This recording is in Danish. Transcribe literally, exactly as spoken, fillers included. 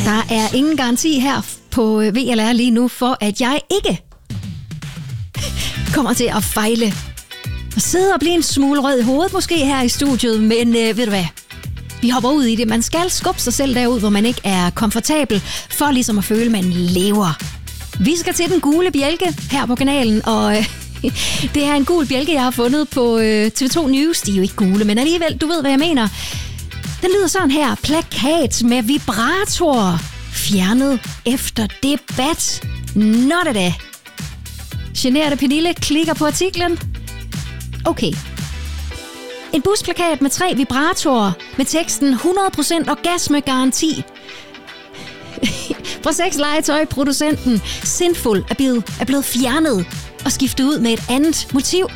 Der er ingen garanti her på V L R lige nu for, at jeg ikke kommer til at fejle. Og sidde og blive en smule rød i hovedet måske her i studiet, men øh, ved du hvad? Vi hopper ud i det. Man skal skubbe sig selv derud, hvor man ikke er komfortabel, for ligesom at føle, at man lever. Vi skal til den gule bjælke her på kanalen, og øh, det er en gul bjælke, jeg har fundet på øh, T V to News. De er jo ikke gule, men alligevel, du ved, hvad jeg mener. Den lyder sådan her. Plakat med vibrator. Fjernet efter debat. Nå da da. Generede Pernille klikker på artiklen. Okay. En busplakat med tre vibratorer med teksten hundrede procent orgasme-garanti. Fra sexlegetøjproducenten Sinful er blevet, er blevet fjernet og skiftet ud med et andet motiv.